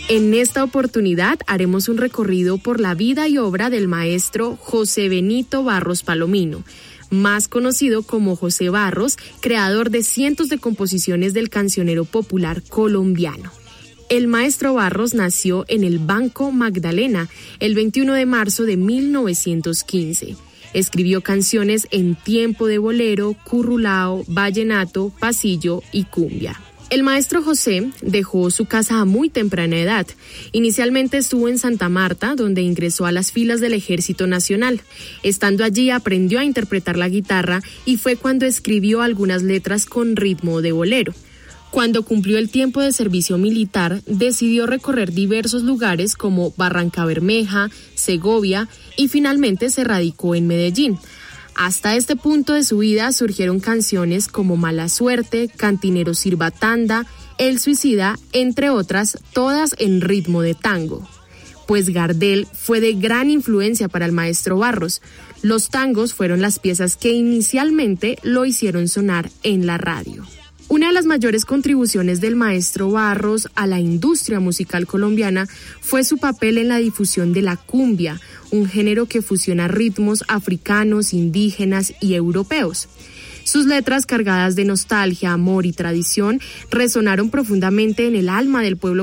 En esta oportunidad haremos un recorrido por la vida y obra del maestro José Benito Barros Palomino, más conocido como José Barros, creador de cientos de composiciones del cancionero popular colombiano. El maestro Barros nació en el Banco Magdalena el 21 de marzo de 1915. Escribió canciones en tiempo de bolero, currulao, vallenato, pasillo y cumbia. El maestro José dejó su casa a muy temprana edad. Inicialmente estuvo en Santa Marta, donde ingresó a las filas del Ejército Nacional. Estando allí aprendió a interpretar la guitarra y fue cuando escribió algunas letras con ritmo de bolero. Cuando cumplió el tiempo de servicio militar, decidió recorrer diversos lugares como Barrancabermeja, Segovia y finalmente se radicó en Medellín. Hasta este punto de su vida surgieron canciones como Mala Suerte, Cantinero Sirva Tanda, El Suicida, entre otras, todas en ritmo de tango. Pues Gardel fue de gran influencia para el maestro Barros. Los tangos fueron las piezas que inicialmente lo hicieron sonar en la radio. Una de las mayores contribuciones del maestro Barros a la industria musical colombiana fue su papel en la difusión de la cumbia, un género que fusiona ritmos africanos, indígenas y europeos. Sus letras cargadas de nostalgia, amor y tradición resonaron profundamente en el alma del pueblo